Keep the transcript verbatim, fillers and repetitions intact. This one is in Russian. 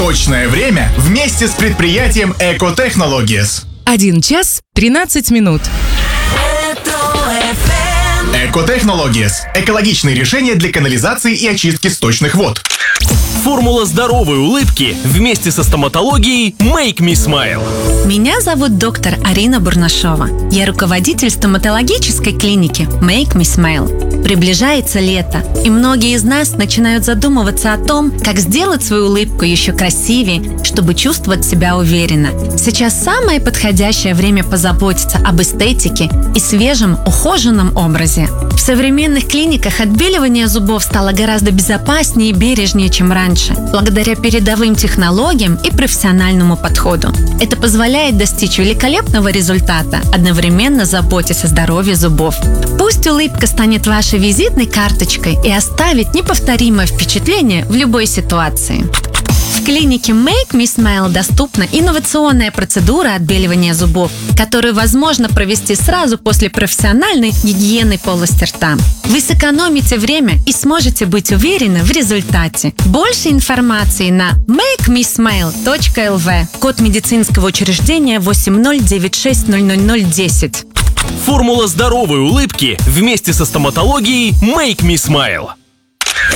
Точное время вместе с предприятием Эко Technologies. Один час тринадцать минут. Эко Technologies – экологичные решения для канализации и очистки сточных вод. Формула здоровой улыбки вместе со стоматологией Make Me Smile. Меня зовут доктор Арина Бурнашова. Я руководитель стоматологической клиники Make Me Smile. Приближается лето, и многие из нас начинают задумываться о том, как сделать свою улыбку еще красивее, чтобы чувствовать себя уверенно. Сейчас самое подходящее время позаботиться об эстетике и свежем, ухоженном образе. В современных клиниках отбеливание зубов стало гораздо безопаснее и бережнее, чем раньше, благодаря передовым технологиям и профессиональному подходу. Это позволяет достичь великолепного результата, одновременно заботясь о здоровье зубов. Пусть улыбка станет вашей визитной карточкой и оставит неповторимое впечатление в любой ситуации. В клинике Make Me Smile доступна инновационная процедура отбеливания зубов, которую возможно провести сразу после профессиональной гигиены полости рта. Вы сэкономите время и сможете быть уверены в результате. Больше информации на make me smile точка эл ви. Код медицинского учреждения восемь ноль девять шесть ноль ноль ноль десять. Формула здоровой улыбки вместе со стоматологией Make Me Smile.